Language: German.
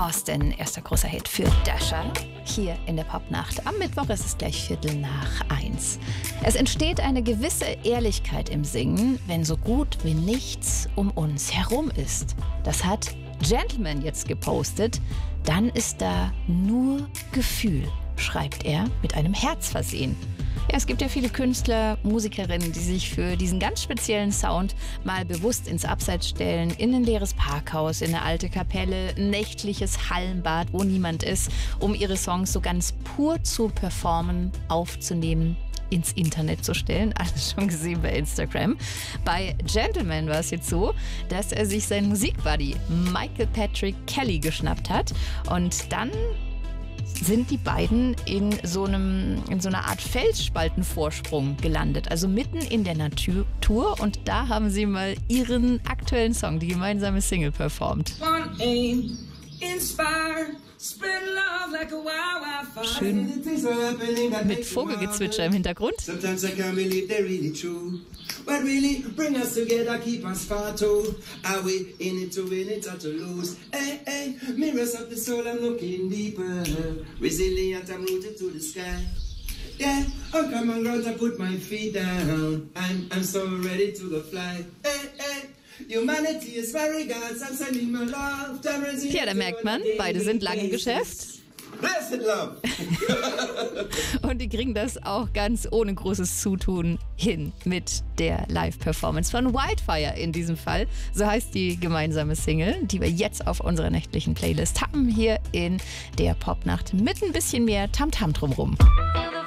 Austin, erster großer Hit für Dasha, hier in der Popnacht. Am Mittwoch ist es gleich 1:15. Es entsteht eine gewisse Ehrlichkeit im Singen, wenn so gut wie nichts um uns herum ist. Das hat Gentleman jetzt gepostet. Dann ist da nur Gefühl, schreibt er mit einem Herz versehen. Ja, es gibt ja viele Künstler, Musikerinnen, die sich für diesen ganz speziellen Sound mal bewusst ins Abseits stellen, in ein leeres Parkhaus, in eine alte Kapelle, ein nächtliches Hallenbad, wo niemand ist, um ihre Songs so ganz pur zu performen, aufzunehmen, ins Internet zu stellen. Alles schon gesehen bei Instagram. Bei Gentleman war es jetzt so, dass er sich seinen Musikbuddy Michael Patrick Kelly geschnappt hat und dann sind die beiden in so einer Art Felsspaltenvorsprung gelandet, also mitten in der Natur, und da haben sie mal ihren aktuellen Song, die gemeinsame Single, performt. Schön mit Vogelgezwitscher im Hintergrund. But really, bring us together, keep us far too. Are we in it to win it or to lose? Hey, hey, mirrors of the soul, I'm looking deeper. Resilient, I'm rooted to the sky. Yeah, I'll come on ground, I put my feet down. I'm so ready to go fly. Hey, hey. Humanity is very gods, I'm sending my love. Ja, da merkt man, beide sind lang im Geschäft. Blessed love. Und die kriegen das auch ganz ohne großes Zutun hin mit der Live-Performance von Wildfire in diesem Fall. So heißt die gemeinsame Single, die wir jetzt auf unserer nächtlichen Playlist haben, hier in der Popnacht mit ein bisschen mehr Tamtam drumrum.